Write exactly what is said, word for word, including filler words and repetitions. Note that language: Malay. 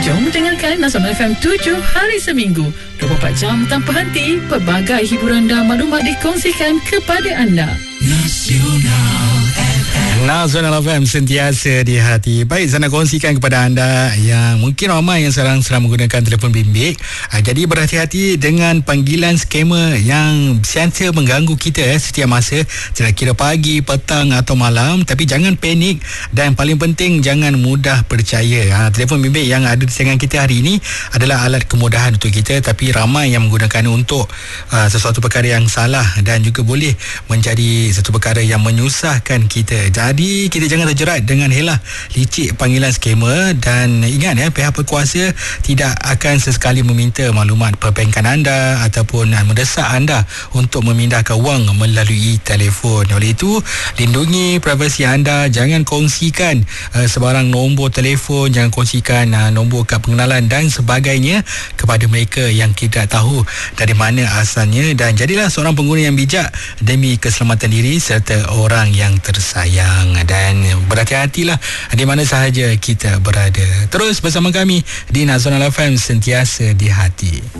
Jom dengarkan Nasional F M tujuh hari seminggu, dua puluh empat jam tanpa henti. Pelbagai hiburan dan maklumat dikongsikan kepada anda. Nasional F M. Nasional F M, sentiasa di hati. Baik, saya nak kongsikan kepada anda yang mungkin ramai yang sekarang sedang menggunakan telefon bimbit. Jadi berhati-hati dengan panggilan skamer yang sentiasa mengganggu kita eh, setiap masa, tidak kira pagi, petang atau malam. Tapi jangan panik dan paling penting jangan mudah percaya. Ha, telefon bimbit yang ada di tangan kita hari ini adalah alat kemudahan untuk kita, tapi ramai yang menggunakan untuk uh, sesuatu perkara yang salah dan juga boleh menjadi satu perkara yang menyusahkan kita. Jadi kita jangan terjerat dengan helah licik panggilan skamer. Dan ingat ya, pihak berkuasa tidak akan sesekali meminta maklumat perbankan anda ataupun mendesak anda untuk memindahkan wang melalui telefon. Oleh itu, lindungi privasi anda. Jangan kongsikan uh, sebarang nombor telefon, jangan kongsikan uh, nombor kad pengenalan dan sebagainya kepada mereka yang tidak tahu dari mana asalnya. Dan jadilah seorang pengguna yang bijak demi keselamatan diri serta orang yang tersayang. Dan berhati-hatilah di mana sahaja kita berada. Terus bersama kami di Nasional F M, sentiasa di hati.